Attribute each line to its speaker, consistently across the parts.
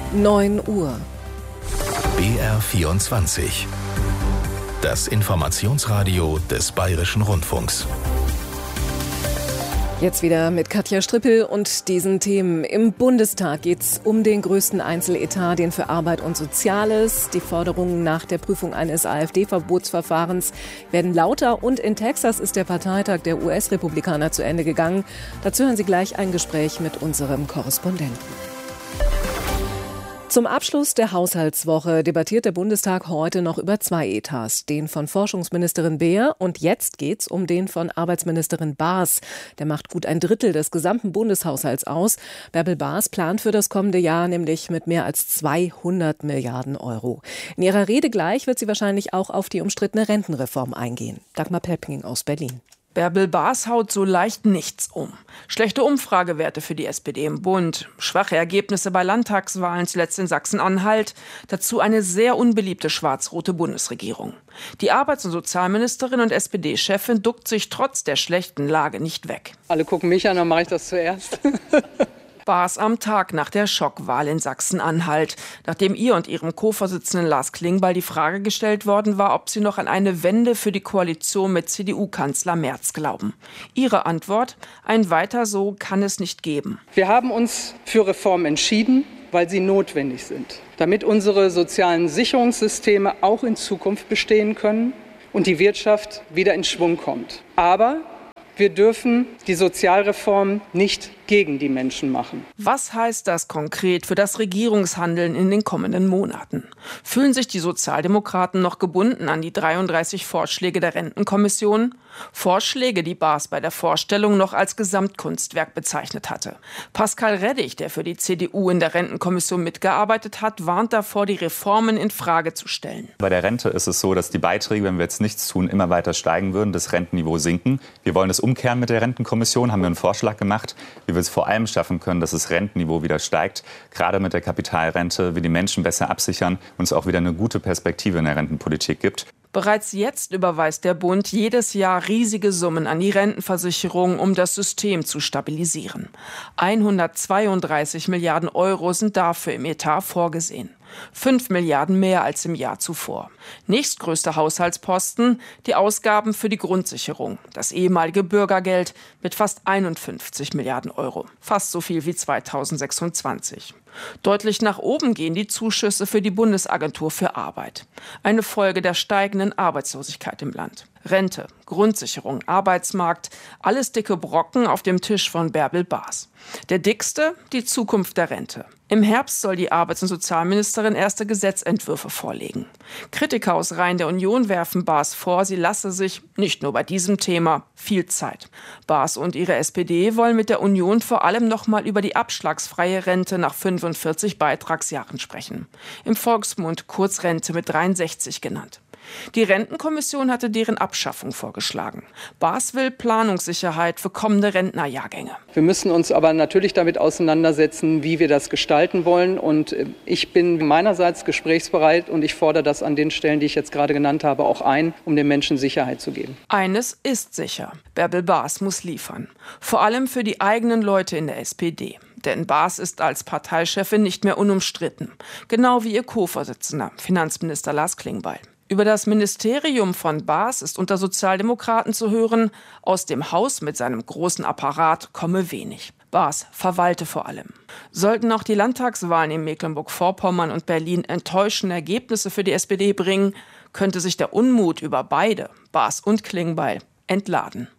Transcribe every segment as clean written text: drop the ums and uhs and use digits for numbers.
Speaker 1: 9 Uhr.
Speaker 2: BR24. Das Informationsradio des Bayerischen Rundfunks.
Speaker 1: Jetzt wieder mit Katja Strippel und diesen Themen. Im Bundestag geht es um den größten Einzeletat, den für Arbeit und Soziales. Die Forderungen nach der Prüfung eines AfD-Verbotsverfahrens werden lauter. Und in Texas ist der Parteitag der US-Republikaner zu Ende gegangen. Dazu hören Sie gleich ein Gespräch mit unserem Korrespondenten. Zum Abschluss der Haushaltswoche debattiert der Bundestag heute noch über 2 Etats. Den von Forschungsministerin Beer und jetzt geht's um den von Arbeitsministerin Baas. Der macht gut ein Drittel des gesamten Bundeshaushalts aus. Bärbel Baas plant für das kommende Jahr nämlich mit mehr als 200 Milliarden Euro. In ihrer Rede gleich wird sie wahrscheinlich auch auf die umstrittene Rentenreform eingehen. Dagmar Pepping aus Berlin.
Speaker 3: Bärbel Baas haut so leicht nichts um. Schlechte Umfragewerte für die SPD im Bund, schwache Ergebnisse bei Landtagswahlen, zuletzt in Sachsen-Anhalt, dazu eine sehr unbeliebte schwarz-rote Bundesregierung. Die Arbeits- und Sozialministerin und SPD-Chefin duckt sich trotz der schlechten Lage nicht weg.
Speaker 4: Alle gucken mich an, dann mache ich das zuerst.
Speaker 3: Baas am Tag nach der Schockwahl in Sachsen-Anhalt, nachdem ihr und ihrem Co-Vorsitzenden Lars Klingbeil die Frage gestellt worden war, ob sie noch an eine Wende für die Koalition mit CDU-Kanzler Merz glauben. Ihre Antwort: ein Weiter so kann es nicht geben.
Speaker 4: Wir haben uns für Reformen entschieden, weil sie notwendig sind, damit unsere sozialen Sicherungssysteme auch in Zukunft bestehen können und die Wirtschaft wieder in Schwung kommt. Aber wir dürfen die Sozialreform nicht gegen die Menschen machen.
Speaker 3: Was heißt das konkret für das Regierungshandeln in den kommenden Monaten? Fühlen sich die Sozialdemokraten noch gebunden an die 33 Vorschläge der Rentenkommission? Vorschläge, die Baas bei der Vorstellung noch als Gesamtkunstwerk bezeichnet hatte. Pascal Reddig, der für die CDU in der Rentenkommission mitgearbeitet hat, warnt davor, die Reformen in Frage zu stellen.
Speaker 5: Bei der Rente ist es so, dass die Beiträge, wenn wir jetzt nichts tun, immer weiter steigen würden, das Rentenniveau sinken. Wir wollen das umkehren mit der Rentenkommission, haben wir einen Vorschlag gemacht, wie wir es vor allem schaffen können, dass das Rentenniveau wieder steigt. Gerade mit der Kapitalrente, wir die Menschen besser absichern und es auch wieder eine gute Perspektive in der Rentenpolitik gibt.
Speaker 3: Bereits jetzt überweist der Bund jedes Jahr riesige Summen an die Rentenversicherung, um das System zu stabilisieren. 132 Milliarden Euro sind dafür im Etat vorgesehen. 5 Milliarden mehr als im Jahr zuvor. Nächstgrößter Haushaltsposten: die Ausgaben für die Grundsicherung, das ehemalige Bürgergeld mit fast 51 Milliarden Euro. Fast so viel wie 2026. Deutlich nach oben gehen die Zuschüsse für die Bundesagentur für Arbeit. Eine Folge der steigenden Arbeitslosigkeit im Land. Rente, Grundsicherung, Arbeitsmarkt, alles dicke Brocken auf dem Tisch von Bärbel Baas. Der dickste: die Zukunft der Rente. Im Herbst soll die Arbeits- und Sozialministerin erste Gesetzentwürfe vorlegen. Kritiker aus Reihen der Union werfen Baas vor, sie lasse sich, nicht nur bei diesem Thema, viel Zeit. Baas und ihre SPD wollen mit der Union vor allem noch mal über die abschlagsfreie Rente nach 45 Beitragsjahren sprechen. Im Volksmund kurz Rente mit 63 genannt. Die Rentenkommission hatte deren Abschaffung vorgeschlagen. Baas will Planungssicherheit für kommende Rentnerjahrgänge.
Speaker 4: Wir müssen uns aber natürlich damit auseinandersetzen, wie wir das gestalten wollen. Und ich bin meinerseits gesprächsbereit und ich fordere das an den Stellen, die ich jetzt gerade genannt habe, auch ein, um den Menschen Sicherheit zu geben.
Speaker 3: Eines ist sicher: Bärbel Baas muss liefern. Vor allem für die eigenen Leute in der SPD. Denn Baas ist als Parteichefin nicht mehr unumstritten. Genau wie ihr Co-Vorsitzender, Finanzminister Lars Klingbeil. Über das Ministerium von Baas ist unter Sozialdemokraten zu hören: aus dem Haus mit seinem großen Apparat komme wenig. Baas verwalte vor allem. Sollten auch die Landtagswahlen in Mecklenburg-Vorpommern und Berlin enttäuschende Ergebnisse für die SPD bringen, könnte sich der Unmut über beide, Baas und Klingbeil, entladen.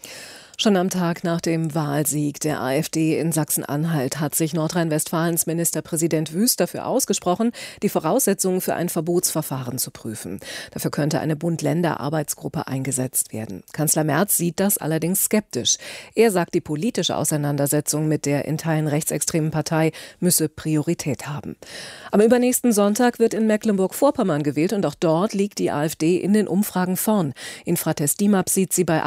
Speaker 1: Schon am Tag nach dem Wahlsieg der AfD in Sachsen-Anhalt hat sich Nordrhein-Westfalens Ministerpräsident Wüst dafür ausgesprochen, die Voraussetzungen für ein Verbotsverfahren zu prüfen. Dafür könnte eine Bund-Länder-Arbeitsgruppe eingesetzt werden. Kanzler Merz sieht das allerdings skeptisch. Er sagt, die politische Auseinandersetzung mit der in Teilen rechtsextremen Partei müsse Priorität haben. Am übernächsten Sonntag wird in Mecklenburg-Vorpommern gewählt und auch dort liegt die AfD in den Umfragen vorn. Infratest DIMAP sieht sie bei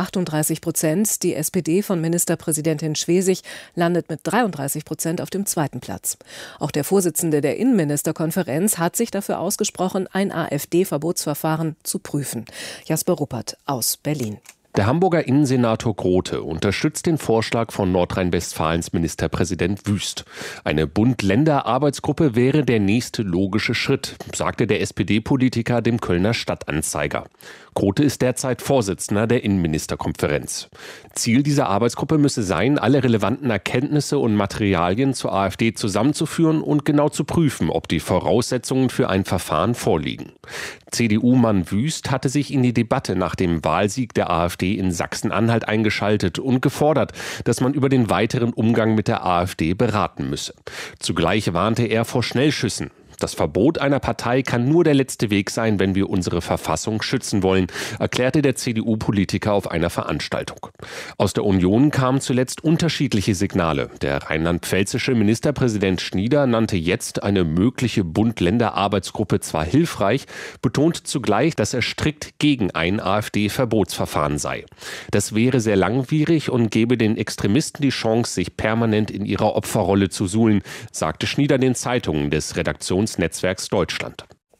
Speaker 1: 38%, die SPD von Ministerpräsidentin Schwesig landet mit 33% auf dem 2. Platz. Auch der Vorsitzende der Innenministerkonferenz hat sich dafür ausgesprochen, ein AfD-Verbotsverfahren zu prüfen. Jasper Ruppert aus Berlin.
Speaker 6: Der Hamburger Innensenator Grote unterstützt den Vorschlag von Nordrhein-Westfalens Ministerpräsident Wüst. Eine Bund-Länder-Arbeitsgruppe wäre der nächste logische Schritt, sagte der SPD-Politiker dem Kölner Stadtanzeiger. Grote ist derzeit Vorsitzender der Innenministerkonferenz. Ziel dieser Arbeitsgruppe müsse sein, alle relevanten Erkenntnisse und Materialien zur AfD zusammenzuführen und genau zu prüfen, ob die Voraussetzungen für ein Verfahren vorliegen. CDU-Mann Wüst hatte sich in die Debatte nach dem Wahlsieg der AfD in Sachsen-Anhalt eingeschaltet und gefordert, dass man über den weiteren Umgang mit der AfD beraten müsse. Zugleich warnte er vor Schnellschüssen. Das Verbot einer Partei kann nur der letzte Weg sein, wenn wir unsere Verfassung schützen wollen, erklärte der CDU-Politiker auf einer Veranstaltung. Aus der Union kamen zuletzt unterschiedliche Signale. Der rheinland-pfälzische Ministerpräsident Schnieder nannte jetzt eine mögliche Bund-Länder-Arbeitsgruppe zwar hilfreich, betont zugleich, dass er strikt gegen ein AfD-Verbotsverfahren sei. Das wäre sehr langwierig und gebe den Extremisten die Chance, sich permanent in ihrer Opferrolle zu suhlen, sagte Schnieder den Zeitungen des Redaktionsnetzwerks Deutschland.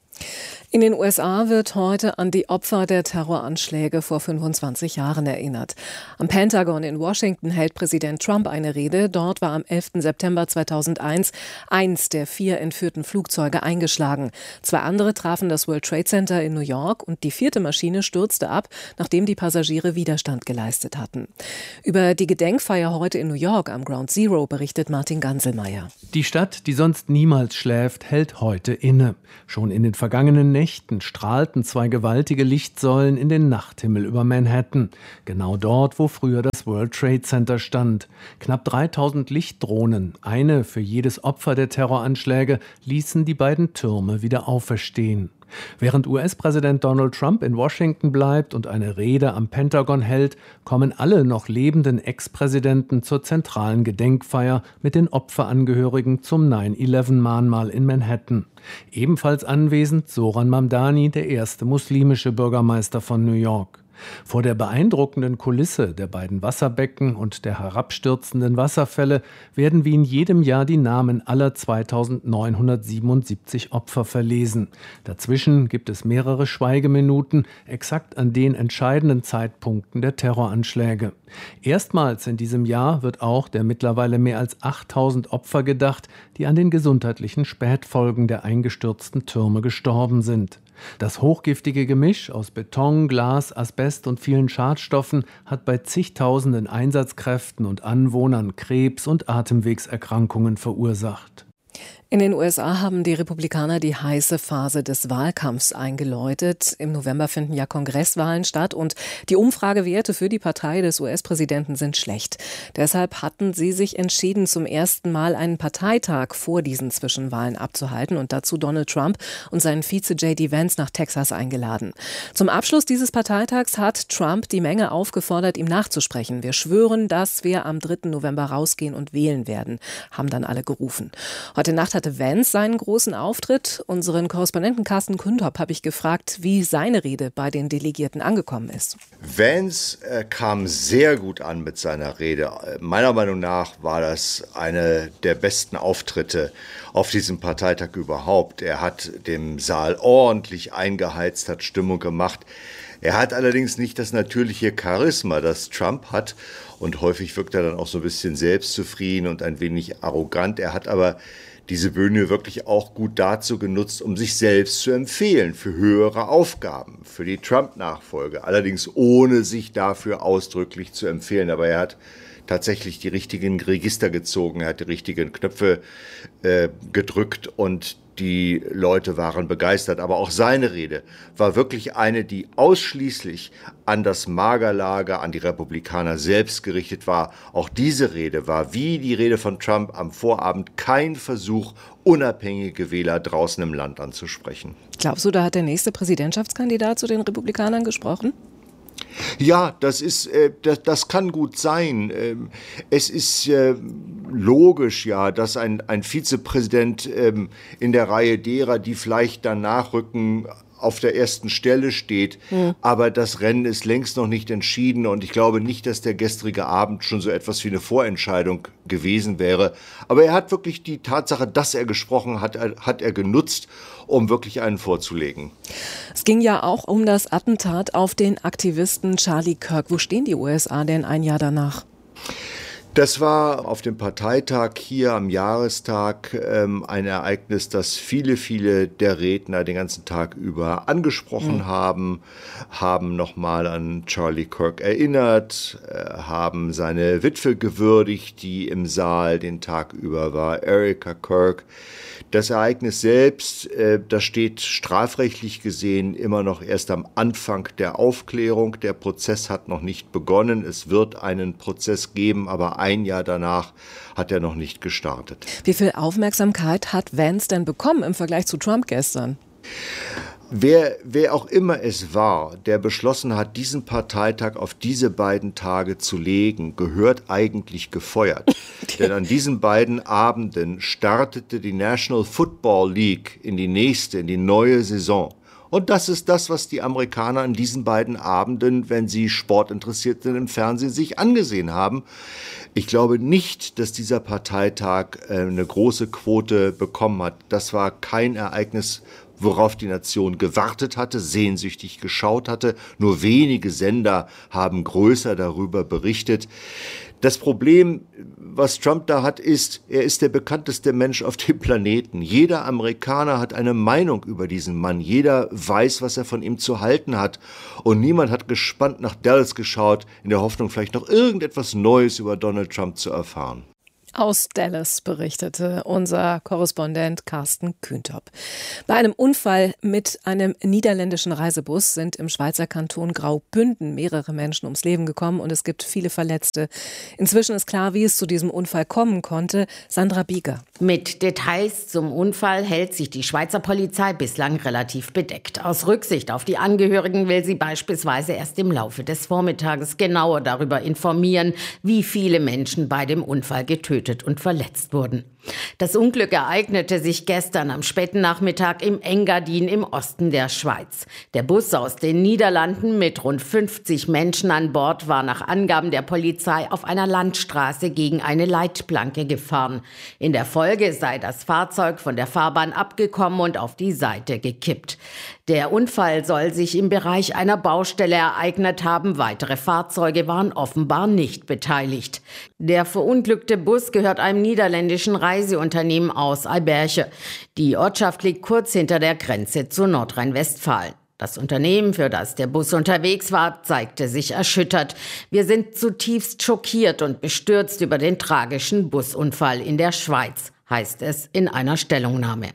Speaker 1: In den USA wird heute an die Opfer der Terroranschläge vor 25 Jahren erinnert. Am Pentagon in Washington hält Präsident Trump eine Rede. Dort war am 11. September 2001 eins der 4 entführten Flugzeuge eingeschlagen. 2 andere trafen das World Trade Center in New York und die 4. Maschine stürzte ab, nachdem die Passagiere Widerstand geleistet hatten. Über die Gedenkfeier heute in New York am Ground Zero berichtet Martin Ganselmeier.
Speaker 7: Die Stadt, die sonst niemals schläft, hält heute inne. Schon in den vergangenen Nächten strahlten 2 gewaltige Lichtsäulen in den Nachthimmel über Manhattan. Genau dort, wo früher das World Trade Center stand. Knapp 3000 Lichtdrohnen, eine für jedes Opfer der Terroranschläge, ließen die beiden Türme wieder auferstehen. Während US-Präsident Donald Trump in Washington bleibt und eine Rede am Pentagon hält, kommen alle noch lebenden Ex-Präsidenten zur zentralen Gedenkfeier mit den Opferangehörigen zum 9/11-Mahnmal in Manhattan. Ebenfalls anwesend Zoran Mamdani, der erste muslimische Bürgermeister von New York. Vor der beeindruckenden Kulisse der beiden Wasserbecken und der herabstürzenden Wasserfälle werden wie in jedem Jahr die Namen aller 2977 Opfer verlesen. Dazwischen gibt es mehrere Schweigeminuten, exakt an den entscheidenden Zeitpunkten der Terroranschläge. Erstmals in diesem Jahr wird auch der mittlerweile mehr als 8000 Opfer gedacht, die an den gesundheitlichen Spätfolgen der eingestürzten Türme gestorben sind. Das hochgiftige Gemisch aus Beton, Glas, Asbest und vielen Schadstoffen hat bei zigtausenden Einsatzkräften und Anwohnern Krebs- und Atemwegserkrankungen verursacht.
Speaker 1: In den USA haben die Republikaner die heiße Phase des Wahlkampfs eingeläutet. Im November finden ja Kongresswahlen statt und die Umfragewerte für die Partei des US-Präsidenten sind schlecht. Deshalb hatten sie sich entschieden, zum ersten Mal einen Parteitag vor diesen Zwischenwahlen abzuhalten und dazu Donald Trump und seinen Vize J.D. Vance nach Texas eingeladen. Zum Abschluss dieses Parteitags hat Trump die Menge aufgefordert, ihm nachzusprechen. Wir schwören, dass wir am 3. November rausgehen und wählen werden, haben dann alle gerufen. Heute Nacht hatte Vance seinen großen Auftritt. Unseren Korrespondenten Carsten Kündhopp habe ich gefragt, wie seine Rede bei den Delegierten angekommen ist.
Speaker 8: Vance kam sehr gut an mit seiner Rede. Meiner Meinung nach war das eine der besten Auftritte auf diesem Parteitag überhaupt. Er hat dem Saal ordentlich eingeheizt, hat Stimmung gemacht. Er hat allerdings nicht das natürliche Charisma, das Trump hat. Und häufig wirkt er dann auch so ein bisschen selbstzufrieden und ein wenig arrogant. Er hat aber diese Bühne wirklich auch gut dazu genutzt, um sich selbst zu empfehlen für höhere Aufgaben, für die Trump-Nachfolge. Allerdings ohne sich dafür ausdrücklich zu empfehlen. Aber er hat tatsächlich die richtigen Register gezogen, er hat die richtigen Knöpfe gedrückt und die Leute waren begeistert. Aber auch seine Rede war wirklich eine, die ausschließlich an das Magerlager, an die Republikaner selbst gerichtet war. Auch diese Rede war, wie die Rede von Trump am Vorabend, kein Versuch, unabhängige Wähler draußen im Land anzusprechen.
Speaker 1: Glaubst du, da hat der nächste Präsidentschaftskandidat zu den Republikanern gesprochen?
Speaker 8: Ja, das kann gut sein. Es ist logisch, ja, dass ein Vizepräsident in der Reihe derer, die vielleicht dann nachrücken, auf der ersten Stelle steht. Aber das Rennen ist längst noch nicht entschieden und ich glaube nicht, dass der gestrige Abend schon so etwas wie eine Vorentscheidung gewesen wäre. Aber er hat wirklich die Tatsache, dass er gesprochen hat, hat er genutzt, um wirklich einen vorzulegen.
Speaker 1: Es ging ja auch um das Attentat auf den Aktivisten Charlie Kirk. Wo stehen die USA denn ein Jahr danach?
Speaker 8: Das war auf dem Parteitag hier am Jahrestag ein Ereignis, das viele der Redner den ganzen Tag über angesprochen haben nochmal an Charlie Kirk erinnert, haben seine Witwe gewürdigt, die im Saal den Tag über war, Erika Kirk. Das Ereignis selbst, das steht strafrechtlich gesehen immer noch erst am Anfang der Aufklärung. Der Prozess hat noch nicht begonnen. Es wird einen Prozess geben, aber ein Jahr danach hat er noch nicht gestartet.
Speaker 1: Wie viel Aufmerksamkeit hat Vance denn bekommen im Vergleich zu Trump gestern?
Speaker 8: Wer auch immer es war, der beschlossen hat, diesen Parteitag auf diese beiden Tage zu legen, gehört eigentlich gefeuert. Denn an diesen beiden Abenden startete die National Football League in die neue Saison. Und das ist das, was die Amerikaner an diesen beiden Abenden, wenn sie sportinteressiert sind, im Fernsehen sich angesehen haben. Ich glaube nicht, dass dieser Parteitag eine große Quote bekommen hat. Das war kein Ereignis, worauf die Nation gewartet hatte, sehnsüchtig geschaut hatte. Nur wenige Sender haben größer darüber berichtet. Das Problem, was Trump da hat, ist, er ist der bekannteste Mensch auf dem Planeten. Jeder Amerikaner hat eine Meinung über diesen Mann. Jeder weiß, was er von ihm zu halten hat. Und niemand hat gespannt nach Dallas geschaut, in der Hoffnung, vielleicht noch irgendetwas Neues über Donald Trump zu erfahren.
Speaker 1: Aus Dallas berichtete unser Korrespondent Carsten Kühntop. Bei einem Unfall mit einem niederländischen Reisebus sind im Schweizer Kanton Graubünden mehrere Menschen ums Leben gekommen und es gibt viele Verletzte. Inzwischen ist klar, wie es zu diesem Unfall kommen konnte. Sandra Bieger.
Speaker 9: Mit Details zum Unfall hält sich die Schweizer Polizei bislang relativ bedeckt. Aus Rücksicht auf die Angehörigen will sie beispielsweise erst im Laufe des Vormittages genauer darüber informieren, wie viele Menschen bei dem Unfall getötet und verletzt wurden. Das Unglück ereignete sich gestern am späten Nachmittag im Engadin im Osten der Schweiz. Der Bus aus den Niederlanden mit rund 50 Menschen an Bord war nach Angaben der Polizei auf einer Landstraße gegen eine Leitplanke gefahren. In der Folge sei das Fahrzeug von der Fahrbahn abgekommen und auf die Seite gekippt. Der Unfall soll sich im Bereich einer Baustelle ereignet haben. Weitere Fahrzeuge waren offenbar nicht beteiligt. Der verunglückte Bus gehört einem niederländischen Reiseunternehmen aus Eiberche. Die Ortschaft liegt kurz hinter der Grenze zu Nordrhein-Westfalen. Das Unternehmen, für das der Bus unterwegs war, zeigte sich erschüttert. Wir sind zutiefst schockiert und bestürzt über den tragischen Busunfall in der Schweiz, heißt es in einer Stellungnahme.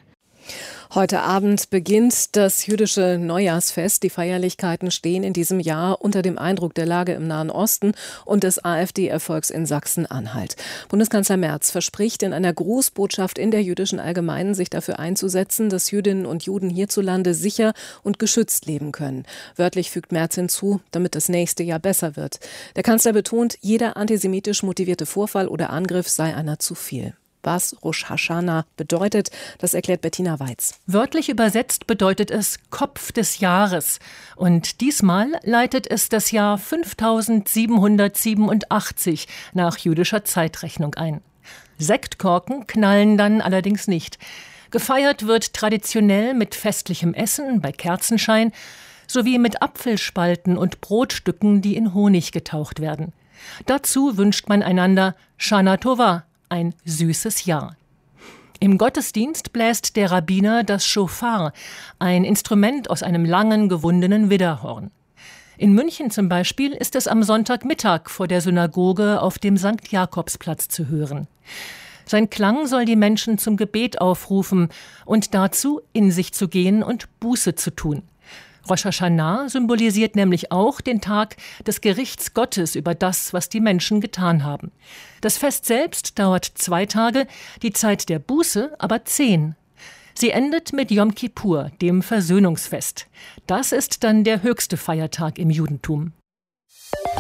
Speaker 1: Heute Abend beginnt das jüdische Neujahrsfest. Die Feierlichkeiten stehen in diesem Jahr unter dem Eindruck der Lage im Nahen Osten und des AfD-Erfolgs in Sachsen-Anhalt. Bundeskanzler Merz verspricht in einer Grußbotschaft in der jüdischen Allgemeinen, sich dafür einzusetzen, dass Jüdinnen und Juden hierzulande sicher und geschützt leben können. Wörtlich fügt Merz hinzu, damit das nächste Jahr besser wird. Der Kanzler betont, jeder antisemitisch motivierte Vorfall oder Angriff sei einer zu viel. Was Rosh Hashanah bedeutet, das erklärt Bettina Weiz.
Speaker 10: Wörtlich übersetzt bedeutet es Kopf des Jahres. Und diesmal leitet es das Jahr 5787 nach jüdischer Zeitrechnung ein. Sektkorken knallen dann allerdings nicht. Gefeiert wird traditionell mit festlichem Essen bei Kerzenschein sowie mit Apfelspalten und Brotstücken, die in Honig getaucht werden. Dazu wünscht man einander Shana Tova, ein süßes Jahr. Im Gottesdienst bläst der Rabbiner das Schofar, ein Instrument aus einem langen, gewundenen Widderhorn. In München zum Beispiel ist es am Sonntagmittag vor der Synagoge auf dem St. Jakobsplatz zu hören. Sein Klang soll die Menschen zum Gebet aufrufen und dazu, in sich zu gehen und Buße zu tun. Rosh Hashanah symbolisiert nämlich auch den Tag des Gerichts Gottes über das, was die Menschen getan haben. Das Fest selbst dauert 2 Tage, die Zeit der Buße aber 10. Sie endet mit Yom Kippur, dem Versöhnungsfest. Das ist dann der höchste Feiertag im Judentum.